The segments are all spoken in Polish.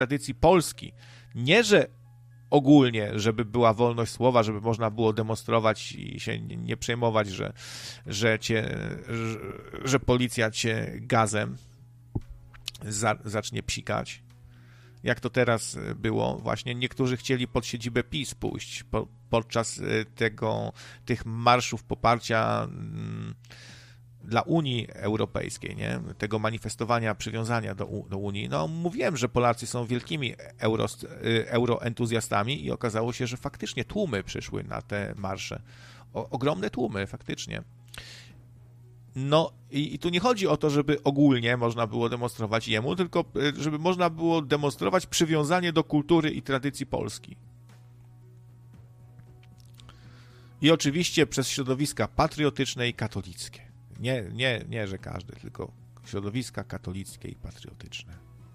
tradycji Polski. Nie, że ogólnie, żeby była wolność słowa, żeby można było demonstrować i się nie przejmować, że policja cię gazem zacznie psikać. Jak to teraz było, właśnie niektórzy chcieli pod siedzibę PiS pójść podczas tych marszów poparcia dla Unii Europejskiej, nie? Tego manifestowania przywiązania do Unii. No, mówiłem, że Polacy są wielkimi euroentuzjastami i okazało się, że faktycznie tłumy przyszły na te marsze. Ogromne tłumy, faktycznie. No i tu nie chodzi o to, żeby ogólnie można było demonstrować jemu, tylko żeby można było demonstrować przywiązanie do kultury i tradycji Polski. I oczywiście przez środowiska patriotyczne i katolickie. Nie, że każdy, tylko środowiska katolickie i patriotyczne.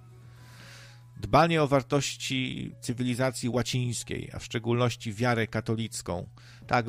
Dbanie o wartości cywilizacji łacińskiej, a w szczególności wiarę katolicką. Tak,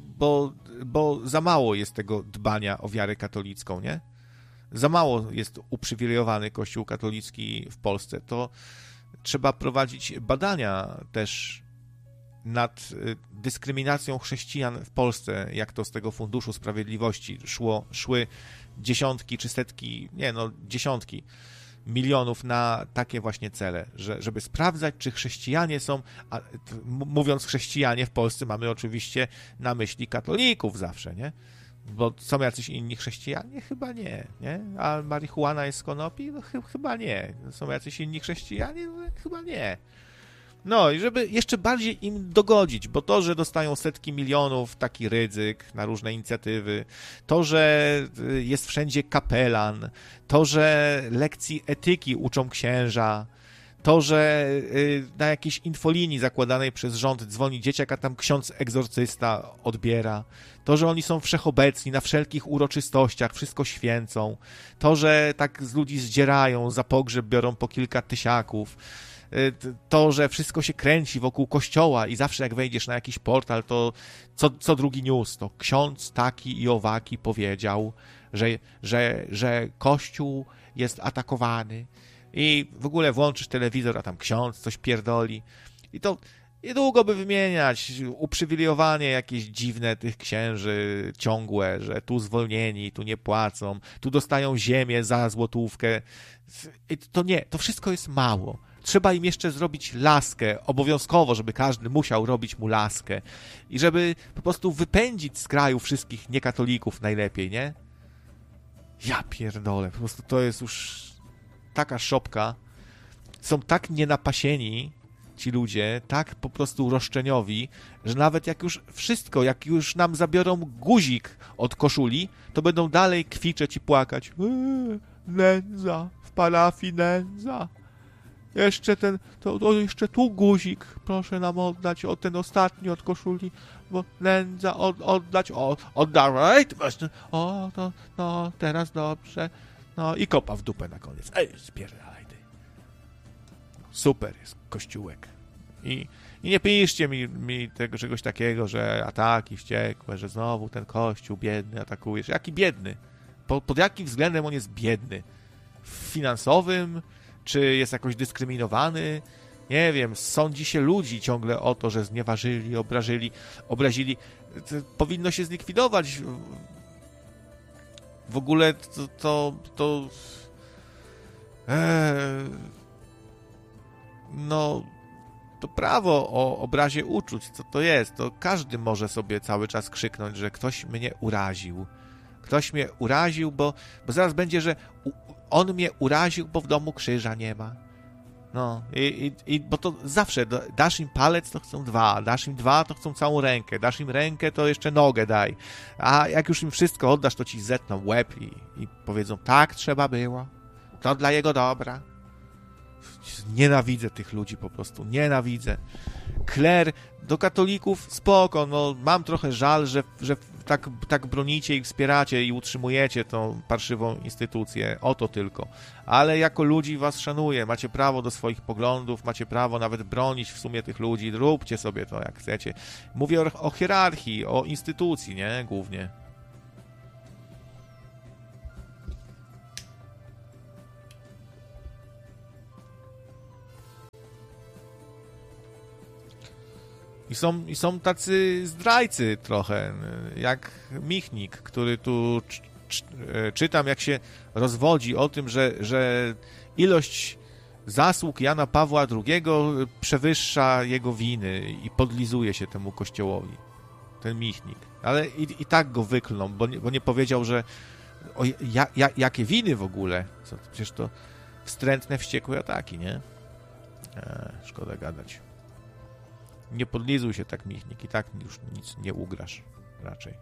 bo za mało jest tego dbania o wiarę katolicką, nie? Za mało jest uprzywilejowany Kościół katolicki w Polsce. To trzeba prowadzić badania też nad dyskryminacją chrześcijan w Polsce, jak to z tego Funduszu Sprawiedliwości szły dziesiątki czy setki, dziesiątki milionów na takie właśnie cele, żeby sprawdzać, czy chrześcijanie są, mówiąc chrześcijanie w Polsce mamy oczywiście na myśli katolików zawsze, nie? Bo są jacyś inni chrześcijanie? Chyba nie, nie? A marihuana jest z konopi? No chyba nie. Są jacyś inni chrześcijanie? No, chyba nie. No i żeby jeszcze bardziej im dogodzić, bo to, że dostają setki milionów, taki Rydzyk na różne inicjatywy, to, że jest wszędzie kapelan, to, że lekcji etyki uczą księża, to, że na jakiejś infolinii zakładanej przez rząd dzwoni dzieciak, a tam ksiądz egzorcysta odbiera, to, że oni są wszechobecni na wszelkich uroczystościach, wszystko święcą, to, że tak z ludzi zdzierają, za pogrzeb biorą po kilka tysiaków, to, że wszystko się kręci wokół kościoła i zawsze jak wejdziesz na jakiś portal, to co drugi news, to ksiądz taki i owaki powiedział, że kościół jest atakowany i w ogóle włączysz telewizor, a tam ksiądz coś pierdoli i to niedługo by wymieniać, uprzywilejowanie jakieś dziwne tych księży ciągłe, że tu zwolnieni, tu nie płacą, tu dostają ziemię za złotówkę. I to wszystko jest mało. Trzeba im jeszcze zrobić laskę, obowiązkowo, żeby każdy musiał robić mu laskę i żeby po prostu wypędzić z kraju wszystkich niekatolików najlepiej, nie? Ja pierdolę, po prostu to jest już taka szopka. Są tak nienapasieni ci ludzie, tak po prostu roszczeniowi, że nawet jak już nam zabiorą guzik od koszuli, to będą dalej kwiczeć i płakać. Nędza, w parafii nędza. Jeszcze jeszcze tu guzik, proszę nam oddać, ten ostatni od koszuli, bo nędza oddać, oddawaj, no, teraz dobrze, no i kopa w dupę na koniec, spierdalaj ty. Super jest kościółek. I nie piszcie mi tego czegoś takiego, że ataki wściekłe, że znowu ten kościół biedny atakujesz. Jaki biedny? Pod jakim względem on jest biedny? Finansowym? Czy jest jakoś dyskryminowany? Nie wiem, sądzi się ludzi ciągle o to, że znieważyli, obrazili. Powinno się zlikwidować. W ogóle to prawo o obrazie uczuć, co to jest? To każdy może sobie cały czas krzyknąć, że ktoś mnie uraził. Ktoś mnie uraził, bo zaraz będzie, że on mnie uraził, bo w domu krzyża nie ma. No, bo to zawsze, dasz im palec, to chcą dwa, dasz im dwa, to chcą całą rękę, dasz im rękę, to jeszcze nogę daj. A jak już im wszystko oddasz, to ci zetną łeb i powiedzą, tak trzeba było, to dla jego dobra. Nienawidzę tych ludzi po prostu, nienawidzę. Kler, do katolików spoko, no mam trochę żal, że tak bronicie i wspieracie i utrzymujecie tą parszywą instytucję, o to tylko. Ale jako ludzi was szanuję, macie prawo do swoich poglądów, macie prawo nawet bronić w sumie tych ludzi, róbcie sobie to jak chcecie. Mówię o hierarchii, o instytucji, nie? Głównie. I są tacy zdrajcy trochę, jak Michnik, który tu czytam, jak się rozwodzi o tym, że ilość zasług Jana Pawła II przewyższa jego winy i podlizuje się temu kościołowi. Ten Michnik. Ale i tak go wyklną, bo nie powiedział, że jakie winy w ogóle. Przecież to wstrętne, wściekłe ataki, nie? Szkoda gadać. Nie podlizuj się tak, Michnik, i tak już nic nie ugrasz raczej.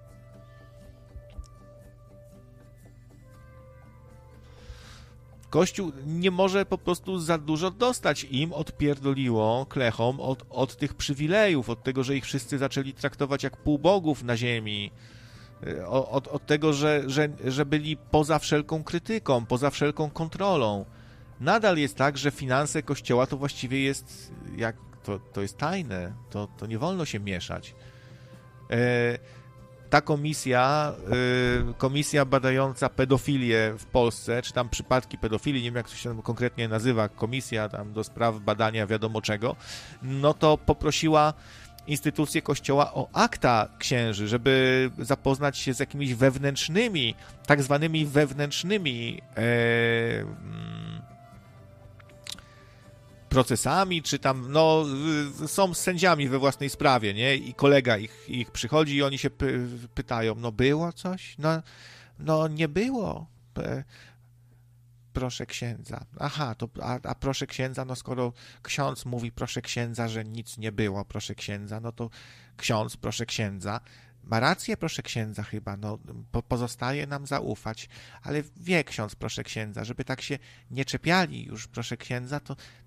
Kościół nie może po prostu za dużo dostać. Im odpierdoliło klechom od tych przywilejów, od tego, że ich wszyscy zaczęli traktować jak półbogów na ziemi, od tego, że byli poza wszelką krytyką, poza wszelką kontrolą. Nadal jest tak, że finanse Kościoła to właściwie jest, to jest tajne, to nie wolno się mieszać. Ta komisja badająca pedofilię w Polsce, czy tam przypadki pedofilii, nie wiem jak to się konkretnie nazywa, komisja tam do spraw badania wiadomo czego, no to poprosiła instytucje Kościoła o akta księży, żeby zapoznać się z jakimiś wewnętrznymi, tak zwanymi wewnętrznymi procesami, czy tam, no, są sędziami we własnej sprawie, nie? I kolega ich przychodzi i oni się pytają, no było coś? No nie było, proszę księdza. Aha, a proszę księdza, no skoro ksiądz mówi proszę księdza, że nic nie było, proszę księdza, no to ksiądz, proszę księdza, ma rację, proszę księdza chyba, no pozostaje nam zaufać, ale wie ksiądz, proszę księdza, żeby tak się nie czepiali już, proszę księdza,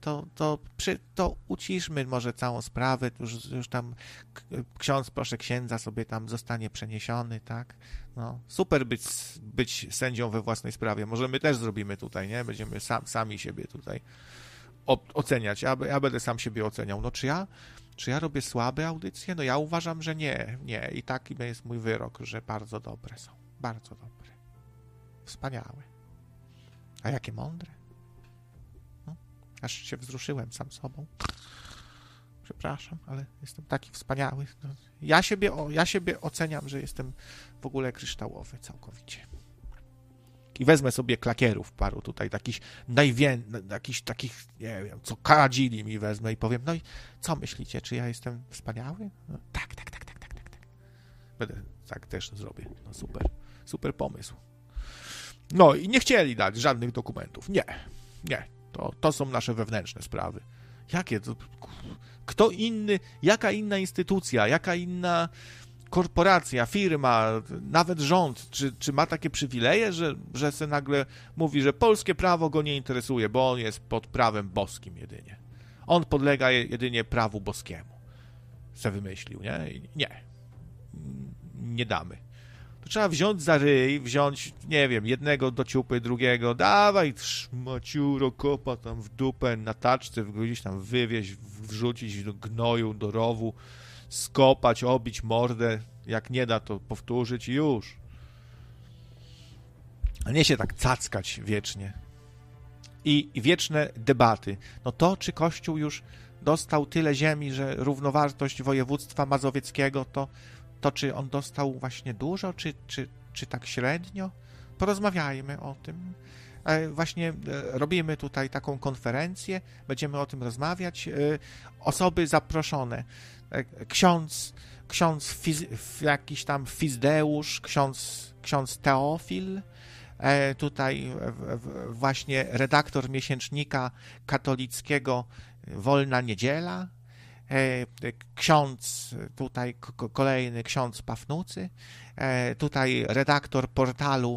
to uciszmy może całą sprawę, już tam ksiądz, proszę księdza, sobie tam zostanie przeniesiony, tak? No, super być sędzią we własnej sprawie, może my też zrobimy tutaj, nie? Będziemy sami siebie tutaj oceniać, ja będę sam siebie oceniał, no czy ja robię słabe audycje? No ja uważam, że nie. I taki jest mój wyrok, że bardzo dobre są. Bardzo dobre. Wspaniałe. A jakie mądre. No, aż się wzruszyłem sam sobą. Przepraszam, ale jestem taki wspaniały. No, ja siebie oceniam, że jestem w ogóle kryształowy całkowicie. I wezmę sobie klakierów paru tutaj, jakichś takich, nie wiem, co karadzili mi wezmę i powiem, no i co myślicie, czy ja jestem wspaniały? No, tak. Będę tak też zrobię. No super pomysł. No i nie chcieli dać żadnych dokumentów. Nie. To są nasze wewnętrzne sprawy. Jakie to? Kto inny, jaka inna instytucja, jaka inna korporacja, firma, nawet rząd, czy ma takie przywileje, że se nagle mówi, że polskie prawo go nie interesuje, bo on jest pod prawem boskim jedynie. On podlega jedynie prawu boskiemu. Se wymyślił, nie? Nie damy. To trzeba wziąć za ryj, nie wiem, jednego do ciupy, drugiego, dawaj, szmaciuro, kopa tam w dupę, na taczce, gdzieś tam wywieźć, wrzucić do gnoju, do rowu, skopać, obić mordę, jak nie da, to powtórzyć i już. A nie się tak cackać wiecznie. I wieczne debaty. No to, czy Kościół już dostał tyle ziemi, że równowartość województwa mazowieckiego, to czy on dostał właśnie dużo, czy tak średnio? Porozmawiajmy o tym. Właśnie robimy tutaj taką konferencję, będziemy o tym rozmawiać. Osoby zaproszone. Ksiądz jakiś tam Fizdeusz, ksiądz Teofil, tutaj właśnie redaktor miesięcznika katolickiego Wolna Niedziela, ksiądz, tutaj kolejny ksiądz Pafnucy, tutaj redaktor portalu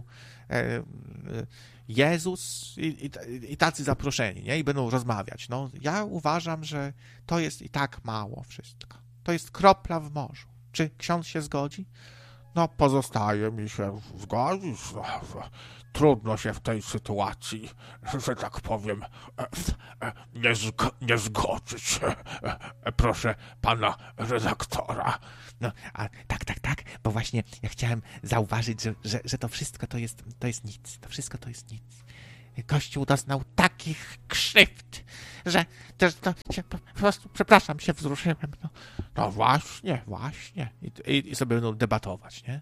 Jezus i tacy zaproszeni, nie? I będą rozmawiać. No, ja uważam, że to jest i tak mało wszystko. To jest kropla w morzu. Czy ksiądz się zgodzi? No, pozostaje mi się zgodzić. Trudno się w tej sytuacji, że tak powiem, nie zgodzić. Proszę pana redaktora. No, a tak, bo właśnie ja chciałem zauważyć, że to wszystko to jest nic. To wszystko to jest nic. Kościół doznał takich krzywd, że też to się po prostu, przepraszam, się wzruszyłem. No właśnie. I sobie będą debatować, nie?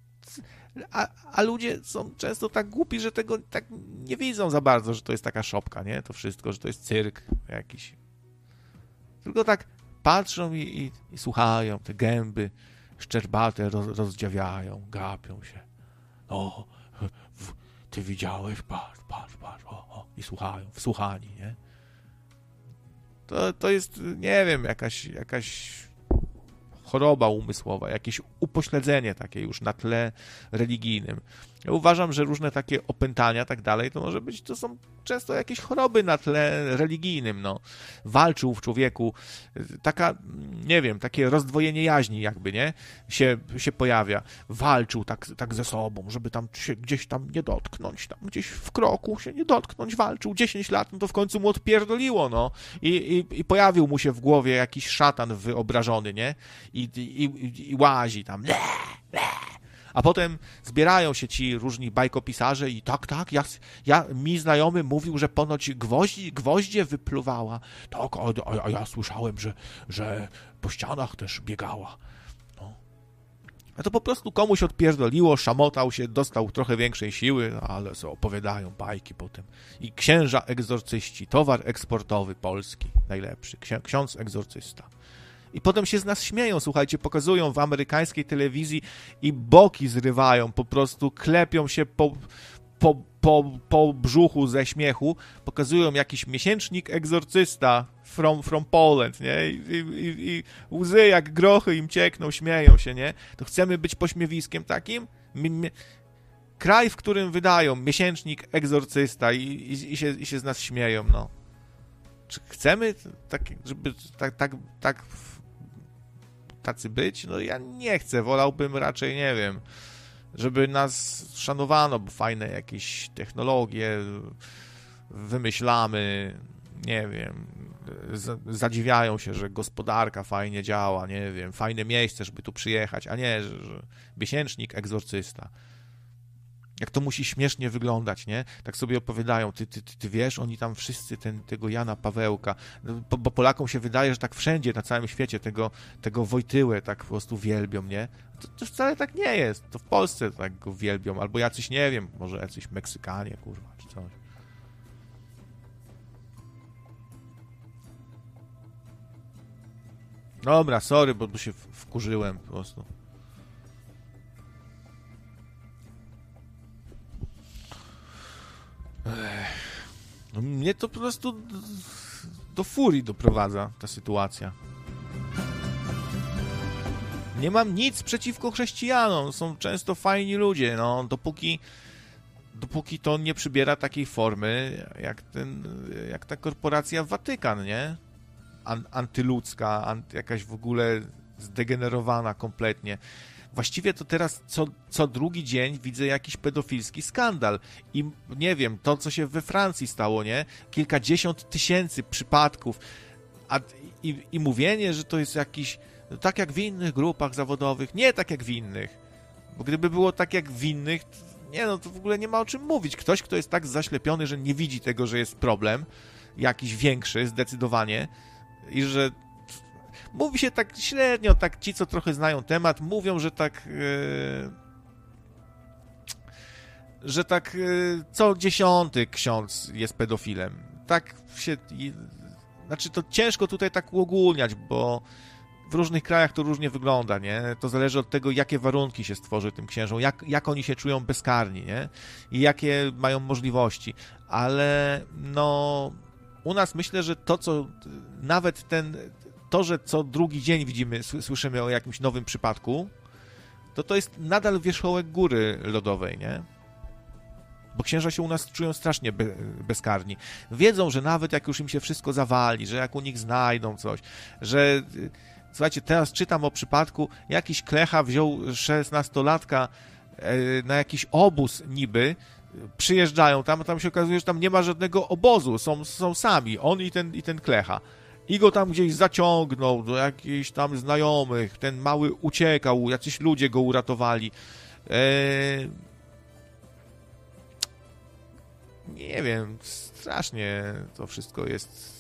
A ludzie są często tak głupi, że tego tak nie widzą za bardzo, że to jest taka szopka, nie? To wszystko, że to jest cyrk jakiś. Tylko tak patrzą i słuchają, te gęby szczerbate rozdziawiają, gapią się. O, ty widziałeś? Patrz, o. I słuchają, wsłuchani, nie? To jest, nie wiem, jakaś choroba umysłowa, jakieś upośledzenie takie już na tle religijnym. Ja uważam, że różne takie opętania, tak dalej, to są często jakieś choroby na tle religijnym, no. Walczył w człowieku, taka, nie wiem, takie rozdwojenie jaźni jakby, nie? Się pojawia. Walczył tak ze sobą, żeby tam się gdzieś tam nie dotknąć, tam gdzieś w kroku się nie dotknąć, walczył 10 lat, no to w końcu mu odpierdoliło, no. I pojawił mu się w głowie jakiś szatan wyobrażony, nie? I łazi tam, a potem zbierają się ci różni bajkopisarze i tak, mi znajomy mówił, że ponoć gwoździe wypluwała. Tak, a ja słyszałem, że po ścianach też biegała. No. A to po prostu komuś odpierdoliło, szamotał się, dostał trochę większej siły, no, ale sobie opowiadają bajki potem. I księża egzorcyści, towar eksportowy polski, najlepszy, ksiądz egzorcysta. I potem się z nas śmieją, słuchajcie, pokazują w amerykańskiej telewizji i boki zrywają, po prostu klepią się po brzuchu ze śmiechu, pokazują jakiś miesięcznik egzorcysta from Poland, nie? I łzy jak grochy im ciekną, śmieją się, nie? To chcemy być pośmiewiskiem takim? Kraj, w którym wydają miesięcznik egzorcysta i się z nas śmieją, no. Czy chcemy żeby tacy być? No ja nie chcę, wolałbym raczej, nie wiem, żeby nas szanowano, bo fajne jakieś technologie wymyślamy, nie wiem, zadziwiają się, że gospodarka fajnie działa, nie wiem, fajne miejsce, żeby tu przyjechać, a nie, że miesięcznik egzorcysta. Jak to musi śmiesznie wyglądać, nie? Tak sobie opowiadają, ty wiesz, oni tam wszyscy tego Jana Pawełka, bo Polakom się wydaje, że tak wszędzie na całym świecie tego Wojtyłę tak po prostu wielbią, nie? To wcale tak nie jest. To w Polsce tak go wielbią, albo jacyś, nie wiem, może jacyś Meksykanie, kurwa, czy coś. Dobra, sorry, bo tu się wkurzyłem po prostu. No mnie to po prostu do furii doprowadza ta sytuacja. Nie mam nic przeciwko chrześcijanom, są często fajni ludzie, no, dopóki to nie przybiera takiej formy, jak ta korporacja Watykan, nie? Antyludzka, jakaś w ogóle zdegenerowana kompletnie. Właściwie to teraz co drugi dzień widzę jakiś pedofilski skandal. I nie wiem, to co się we Francji stało, nie? Kilkadziesiąt tysięcy przypadków. I mówienie, że to jest jakiś... No, tak jak w innych grupach zawodowych. Nie tak jak w innych. Bo gdyby było tak jak w innych, to w ogóle nie ma o czym mówić. Ktoś, kto jest tak zaślepiony, że nie widzi tego, że jest problem, jakiś większy, zdecydowanie, i że mówi się tak średnio, tak ci, co trochę znają temat, mówią, że tak co 10 ksiądz jest pedofilem. Tak się... Znaczy, to ciężko tutaj tak uogólniać, bo w różnych krajach to różnie wygląda, nie? To zależy od tego, jakie warunki się stworzy tym księżom, jak oni się czują bezkarni, nie? I jakie mają możliwości. Ale, no... U nas myślę, że to, że co drugi dzień słyszymy o jakimś nowym przypadku, to jest nadal wierzchołek góry lodowej, nie? Bo księża się u nas czują strasznie bezkarni. Wiedzą, że nawet jak już im się wszystko zawali, że jak u nich znajdą coś, że... Słuchajcie, teraz czytam o przypadku, jakiś klecha wziął 16-latka na jakiś obóz niby, przyjeżdżają tam, a tam się okazuje, że tam nie ma żadnego obozu, są sami, on i ten klecha. I go tam gdzieś zaciągnął do jakichś tam znajomych, ten mały uciekał, jacyś ludzie go uratowali. nie wiem, strasznie to wszystko jest